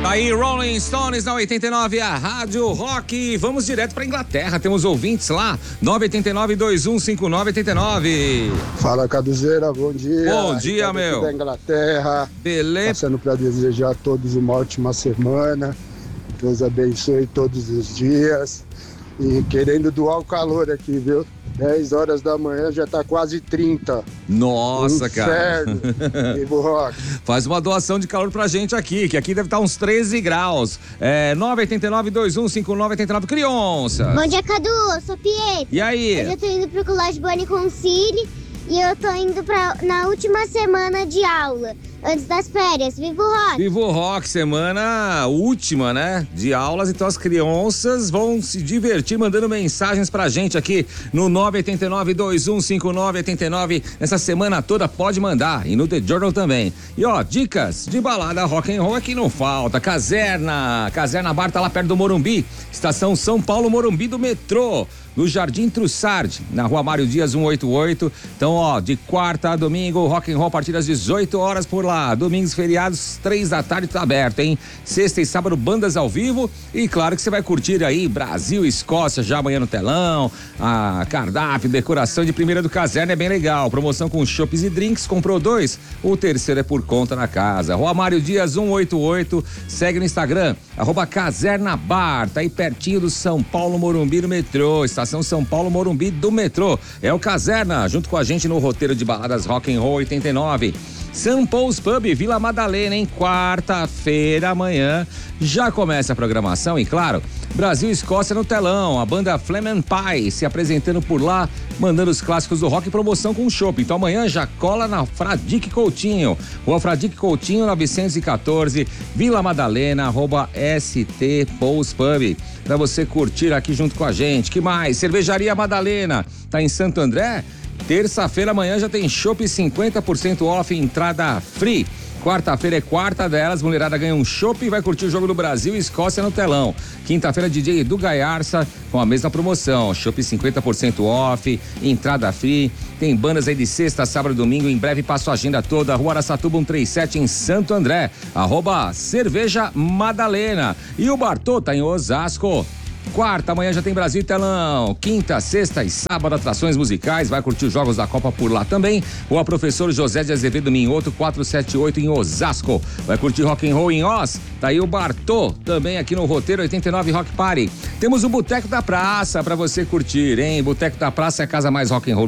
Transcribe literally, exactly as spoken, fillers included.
Aí, Rolling Stones na oitenta e nove, a Rádio Rock. Vamos direto pra Inglaterra, temos ouvintes lá, nove oito nove, dois um cinco nove oito nove. Fala, Caduzeira, bom dia. Bom dia, Ricardo meu. Da Inglaterra. Beleza. Passando para desejar a todos uma ótima semana. Deus abençoe todos os dias. E querendo doar o calor aqui, viu? dez horas da manhã já tá quase trinta. Nossa, cara. Vivo Rock. Faz uma doação de calor pra gente aqui, que aqui deve estar uns treze graus. É nove oito nove, dois um cinco nove oito nove, Criança. Bom dia, Cadu. Eu sou Pietro. E aí? Hoje eu tô indo pro Colégio Bonnie Concili e eu tô indo pra, na última semana de aula, antes das férias. Vivo Rock. Vivo Rock, semana última, né? De aulas, então as crianças vão se divertir mandando mensagens pra gente aqui no nove oito nove, dois um cinco nove oito nove. Nessa semana toda pode mandar, e no The Journal também. E ó, dicas de balada rock and roll aqui não falta. Caserna, Caserna Bar tá lá perto do Morumbi, estação São Paulo Morumbi do metrô, no Jardim Trussard, na Rua Mário Dias cento e oitenta e oito. Então, ó, de quarta a domingo, rock and roll a partir das dezoito horas por lá. Domingos, feriados, três da tarde tá aberto, hein? Sexta e sábado, bandas ao vivo. E claro que você vai curtir aí Brasil e Escócia já amanhã no telão. A cardápio, decoração de primeira do Caserna é bem legal. Promoção com chopps e drinks. Comprou dois, o terceiro é por conta na casa. Rua Mário Dias cento e oitenta e oito. Segue no Instagram, arroba Caserna Bar. Tá aí pertinho do São Paulo Morumbi no metrô. Estação São Paulo Morumbi do metrô. É o Caserna, junto com a gente no roteiro de baladas rock and roll oitenta e nove. São Paul's Pub, Vila Madalena, em quarta-feira amanhã. Já começa a programação e, claro, Brasil e Escócia no telão. A banda Flemen Pie se apresentando por lá, mandando os clássicos do rock em promoção com chopp. Então amanhã já cola na Fradique Coutinho. Rua Fradique Coutinho, novecentos e quatorze, Vila Madalena, arroba S T Paul's Pub. Pra você curtir aqui junto com a gente. Que mais? Cervejaria Madalena, tá em Santo André? Terça-feira amanhã já tem chopp cinquenta por cento off, entrada free. Quarta-feira é quarta delas, mulherada ganha um chopp e vai curtir o jogo do Brasil e Escócia no telão. Quinta-feira, D J Edu Gaiarsa com a mesma promoção, chopp cinquenta por cento off, entrada free. Tem bandas aí de sexta, sábado e domingo. Em breve passo a agenda toda. Rua Araçatuba cento e trinta e sete em Santo André, arroba Cerveja Madalena. E o Bartô tá em Osasco. Quarta, amanhã já tem Brasil e telão. Quinta, sexta e sábado, atrações musicais. Vai curtir os jogos da Copa por lá também. Ou a professor José de Azevedo Minhoto, quatrocentos e setenta e oito em Osasco. Vai curtir rock and roll em Oz. Tá aí o Bartô, também aqui no roteiro oitenta e nove Rock Party. Temos o Boteco da Praça pra você curtir, hein? Boteco da Praça é a casa mais rock and roll